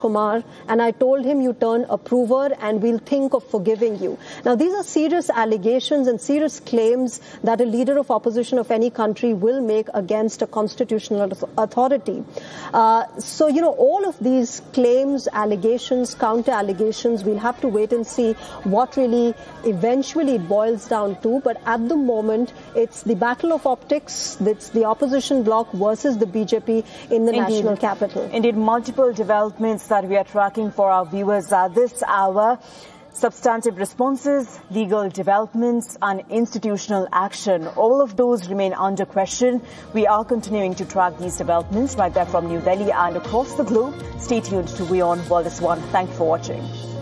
Kumar, and I told him, you turn approver and we'll think of forgiving you. Now, these are serious allegations and serious claims that a leader of opposition of any country will make against a constitutional authority. So, all of these claims, allegations, counter-allegations, we'll have to wait and see what really eventually it boils down to. But at the moment, it's the battle of optics. It's the opposition bloc versus the BJP in the national capital. Indeed, multiple developments that we are tracking for our viewers this hour. Substantive responses, legal developments and institutional action. All of those remain under question. We are continuing to track these developments right there from New Delhi and across the globe. Stay tuned to WION World is One. Thank you for watching.